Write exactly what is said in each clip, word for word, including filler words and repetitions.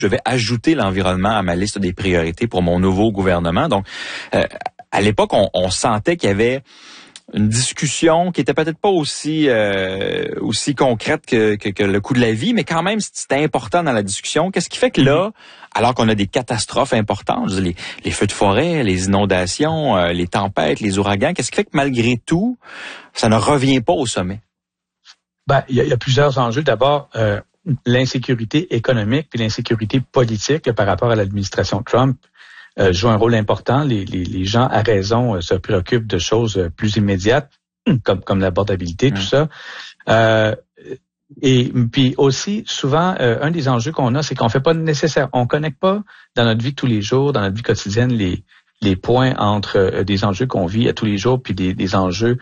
je vais ajouter l'environnement à ma liste des priorités pour mon nouveau gouvernement. Donc, euh, à l'époque, on, on sentait qu'il y avait une discussion qui était peut-être pas aussi euh, aussi concrète que, que, que le coût de la vie, mais quand même, c'était important dans la discussion. Qu'est-ce qui fait que là, alors qu'on a des catastrophes importantes, je veux dire, les, les feux de forêt, les inondations, euh, les tempêtes, les ouragans, qu'est-ce qui fait que malgré tout, ça ne revient pas au sommet? Ben, il y a, il y a plusieurs enjeux. D'abord, euh, l'insécurité économique puis l'insécurité politique là, par rapport à l'administration Trump euh, joue un rôle important. Les, les, les gens, à raison, euh, se préoccupent de choses euh, plus immédiates, comme, comme l'abordabilité, mmh. tout ça. Euh, et puis aussi, souvent, euh, un des enjeux qu'on a, c'est qu'on fait pas nécessaire, on connecte pas dans notre vie de tous les jours, dans notre vie quotidienne, les les points entre euh, des enjeux qu'on vit à tous les jours puis des, des enjeux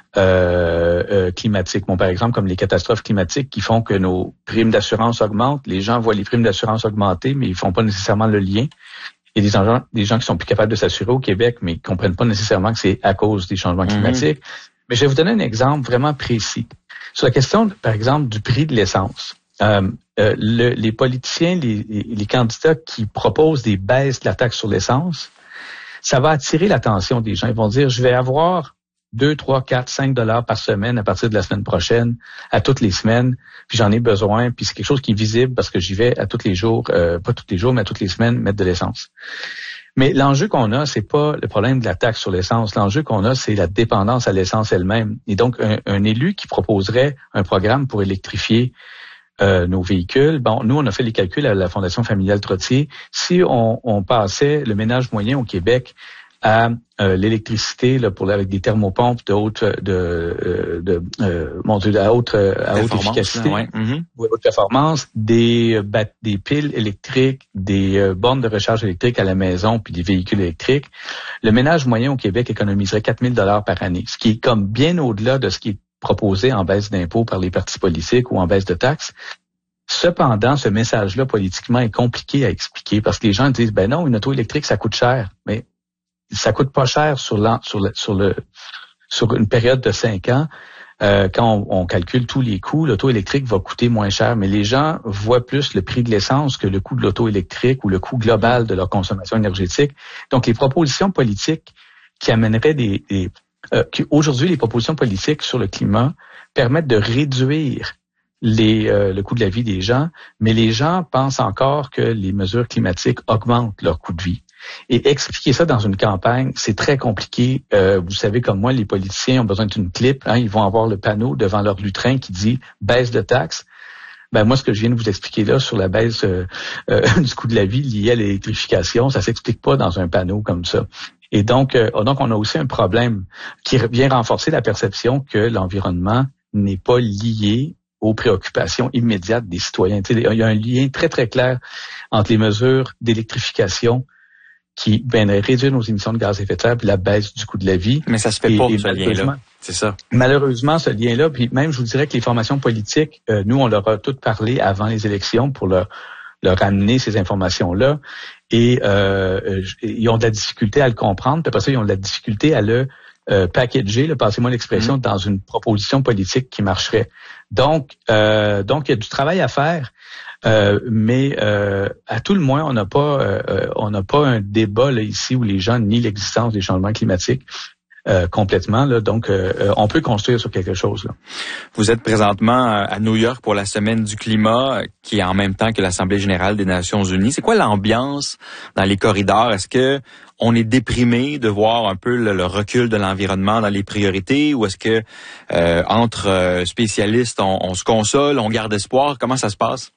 euh, euh, climatiques. Bon, par exemple, comme les catastrophes climatiques qui font que nos primes d'assurance augmentent. Les gens voient les primes d'assurance augmenter, mais ils font pas nécessairement le lien. Il y a des gens, des gens qui sont plus capables de s'assurer au Québec, mais qui comprennent pas nécessairement que c'est à cause des changements climatiques. Mm-hmm. Mais je vais vous donner un exemple vraiment précis. Sur la question, par exemple, du prix de l'essence. Euh, euh, le, les politiciens, les, les candidats qui proposent des baisses de la taxe sur l'essence, ça va attirer l'attention des gens. Ils vont dire, je vais avoir deux, trois, quatre, cinq dollars par semaine à partir de la semaine prochaine, à toutes les semaines, puis j'en ai besoin, puis c'est quelque chose qui est visible parce que j'y vais à tous les jours, euh, pas tous les jours, mais à toutes les semaines, mettre de l'essence. Mais l'enjeu qu'on a, c'est pas le problème de la taxe sur l'essence. L'enjeu qu'on a, c'est la dépendance à l'essence elle-même. Et donc, un, un élu qui proposerait un programme pour électrifier Euh, nos véhicules. Bon, nous, on a fait les calculs à la Fondation familiale Trottier. Si on, on passait le ménage moyen au Québec à euh, l'électricité là, pour avec des thermopompes de haute de, de, de euh, mon Dieu, à haute à haute efficacité, ouais. mm-hmm. ou à haute performance, des bat, des piles électriques, des euh, bornes de recharge électrique à la maison, puis des véhicules électriques, le ménage moyen au Québec économiserait quatre mille dollars par année, ce qui est comme bien au-delà de ce qui est proposé en baisse d'impôts par les partis politiques ou en baisse de taxes. Cependant, ce message-là, politiquement, est compliqué à expliquer parce que les gens disent, ben non, une auto électrique, ça coûte cher. Mais ça coûte pas cher sur, sur, le, sur, le, sur une période de cinq ans. Euh, quand on, on calcule tous les coûts, l'auto électrique va coûter moins cher. Mais les gens voient plus le prix de l'essence que le coût de l'auto électrique ou le coût global de leur consommation énergétique. Donc, les propositions politiques qui amèneraient des... des Euh, qu'aujourd'hui, les propositions politiques sur le climat permettent de réduire les, euh, le coût de la vie des gens, mais les gens pensent encore que les mesures climatiques augmentent leur coût de vie. Et expliquer ça dans une campagne, c'est très compliqué. Euh, vous savez, comme moi, les politiciens ont besoin d'une clip. Hein, ils vont avoir le panneau devant leur lutrin qui dit « baisse de taxes ». Ben moi, ce que je viens de vous expliquer là sur la baisse euh, euh, du coût de la vie liée à l'électrification, ça s'explique pas dans un panneau comme ça. Et donc, euh, donc, on a aussi un problème qui vient renforcer la perception que l'environnement n'est pas lié aux préoccupations immédiates des citoyens. Tu sais, il y a un lien très, très clair entre les mesures d'électrification qui viendraient réduire nos émissions de gaz à effet de serre et la baisse du coût de la vie. Mais ça se fait et, pas, et ce lien-là. C'est ça. Malheureusement, ce lien-là, puis même, je vous dirais que les formations politiques, euh, nous, on leur a toutes parlé avant les élections pour leur, leur amener ces informations-là. Et euh, ils ont de la difficulté à le comprendre, puis après ça, ils ont de la difficulté à le euh, packager, là, passez-moi l'expression, mmh. dans une proposition politique qui marcherait. Donc, euh, donc il y a du travail à faire, euh, mais euh, à tout le moins, on n'a pas, euh, on n'a pas un débat là ici où les gens nient l'existence des changements climatiques. Euh, complètement, là. Donc, euh, on peut construire sur quelque chose, là. Vous êtes présentement à New York pour la Semaine du climat, qui est en même temps que l'Assemblée générale des Nations unies. C'est quoi l'ambiance dans les corridors? Est-ce que on est déprimé de voir un peu le, le recul de l'environnement dans les priorités, ou est-ce que euh, entre euh, spécialistes, on, on se console, on garde espoir? Comment ça se passe?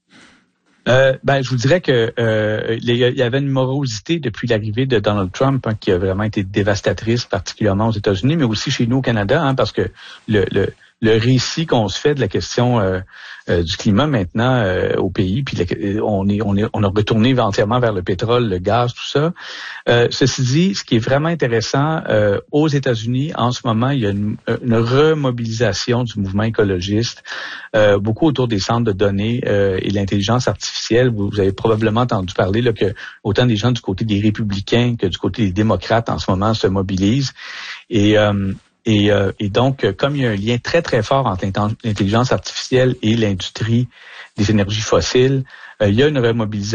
Euh, ben, je vous dirais que euh, il y avait une morosité depuis l'arrivée de Donald Trump, hein, qui a vraiment été dévastatrice, particulièrement aux États-Unis, mais aussi chez nous au Canada, hein, parce que le, le le récit qu'on se fait de la question euh, euh, du climat maintenant euh, au pays, puis la, on est on est on a retourné entièrement vers le pétrole, le gaz, tout ça. Euh, ceci dit, ce qui est vraiment intéressant euh, aux États-Unis en ce moment, il y a une, une remobilisation du mouvement écologiste, euh, beaucoup autour des centres de données euh, et l'intelligence artificielle. Vous, vous avez probablement entendu parler là que autant des gens du côté des républicains que du côté des démocrates en ce moment se mobilisent. Et euh, Et, euh, et donc, comme il y a un lien très, très fort entre l'intelligence artificielle et l'industrie des énergies fossiles, euh, il y a une remobilisation